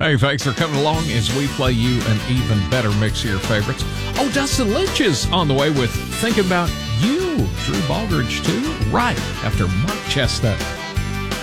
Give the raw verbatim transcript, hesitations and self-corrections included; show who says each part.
Speaker 1: Hey, thanks for coming along as we play you an even better mix of your favorites. Oh, Dustin Lynch is on the way with Thinking About You. Drew Baldridge, too, right after Mark Chestnut.